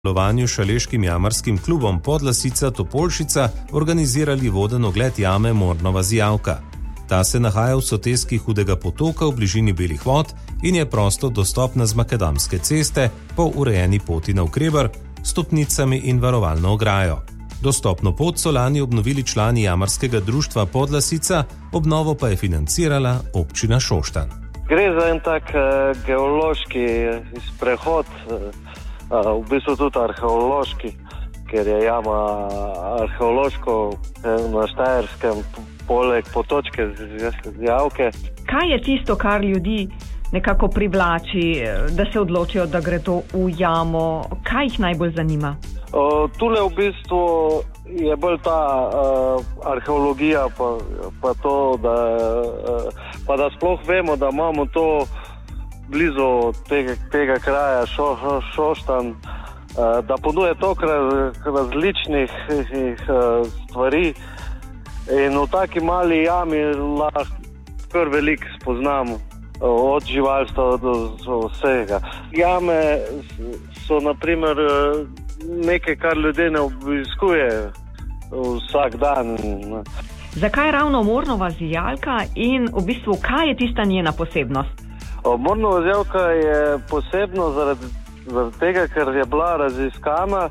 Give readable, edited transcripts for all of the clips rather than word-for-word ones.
sodelovanju s šaleškim jamarskim klubom Podlasica Topolšica organizirali voden ogled jame Mornova Zijavka. Ta se nahaja v soteski Hudega potoka v bližini Belih vod in je prosto dostopna z makadamske ceste po urejeni poti navkreber, stopnicami in varovalno ograjo. Dostopno pot so lani obnovili člani jamarskega društva Podlasica, obnovo pa je financirala občina Šoštanj. Gre za en tak geološki sprehod, v bistvu tudi arheološki, ker je jama arheološko na Štajerskem poleg potočke Zijavke. Kaj je tisto, kar ljudi nekako privlači, da se odločijo, da gre to v jamo? Kaj jih najbolj zanima? Tule v bistvu je bolj ta arheologija, pa to, da sploh vemo, da imamo to blizu tega kraja Šoštanj, da ponuja toliko različnih stvari in v taki mali jami lahko kar veliko spoznamo, od živalstva do vsega. Jame so naprimer nekaj, kar ljudje ne obiskuje vsak dan. Zakaj ravno Mornova Zijavka in v bistvu kaj je tista njena posebnost? Mornova Zijavka je posebno zaradi tega, ker je bila raziskana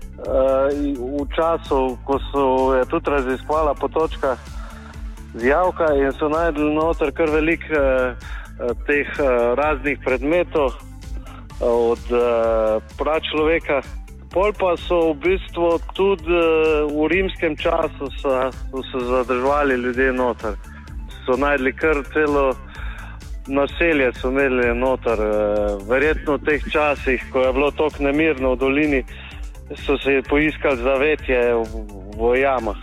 v času, ko je tudi raziskovala potočka Zijavka in so najdli noter kar veliko teh raznih predmetov od pračloveka. Pol pa so v bistvu tudi v rimskem času so se zadrževali ljudje noter. So najdli kar celo naselje, so imeli noter. Verjetno v teh časih, ko je bilo toliko nemirno v dolini, so se poiskali zavetje v jamah.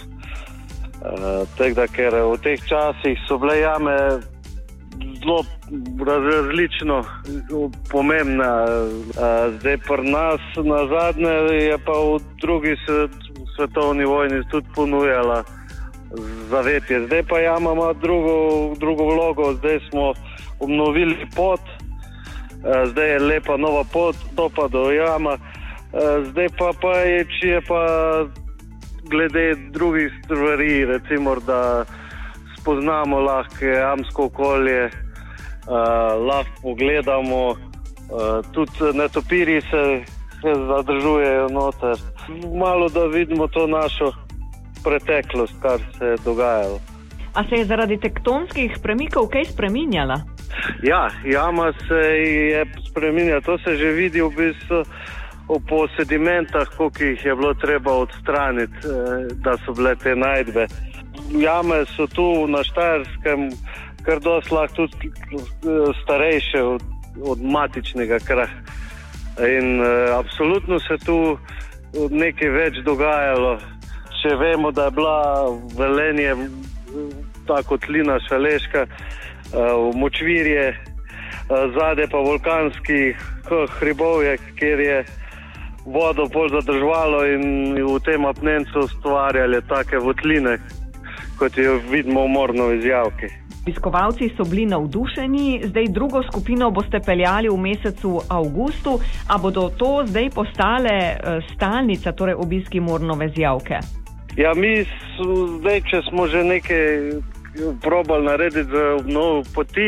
Ker v teh časih so bile jame zelo različno pomembne. Zdaj pri nas na zadnje je pa v drugi svetovni vojni tudi ponujala zavetje. Zdaj pa jama ima drugo vlogo, zdaj smo obnovili pot, zdaj je lepa nova pot, topa do jama. Zdaj pa je pa glede drugih stvari, recimo, da spoznamo lahko jamsko okolje, lahko pogledamo, tudi netopirji se zadržujejo noter. Malo da vidimo to našo preteklost, kar se je dogajalo. A se je zaradi tektonskih premikov kaj spreminjala? Ja, jama se je spreminjala. To se že vidi v bistvu po sedimentah, koliko jih je bilo treba odstraniti, da so bile te najdbe. Jame so tu na Štajerskem kar dosti lahko tudi starejše od matičnega kraja. In absolutno se tu nekaj več dogajalo. Če vemo, da je bila Velenje, ta kotlina šaleška, Močvirje, zadaj pa vulkanski hribovje, kjer je vodo bolj zadrževalo in v tem apnencu ustvarjali take votline, kot jo vidimo v Mornovi Zijavki. Obiskovalci so bili navdušeni, zdaj drugo skupino boste peljali v mesecu avgustu, a bodo to zdaj postale stalnica, torej obiski Mornove Zijavke? Ja, mi zdaj, če smo že nekaj probali narediti za obnovo poti,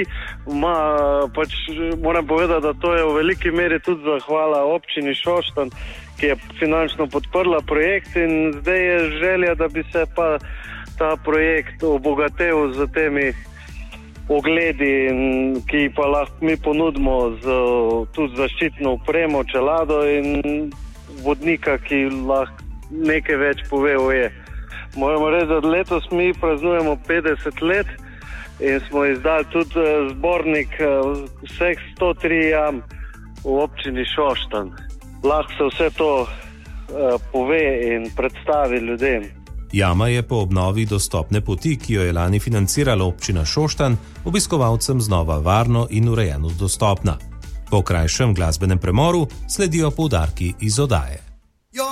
moram povedati, da to je v veliki meri tudi zahvala občini Šoštanj, ki je finančno podprla projekt in zdaj je želja, da bi se pa ta projekt obogatil z temi ogledi, ki pa lahko mi ponudimo tudi zaščitno opremo, čelado in vodnika, ki lahko nekaj več pove o je. Moramo reči, da letos mi praznujemo 50 let in smo izdali tudi zbornik vseh 103 jam v občini Šoštanj. Lahko se vse to pove in predstavi ljudem. Jama je po obnovi dostopne poti, ki jo je lani financirala občina Šoštanj, obiskovalcem znova varno in urejeno dostopna. Po krajšem glasbenem premoru sledijo poudarki iz oddaje.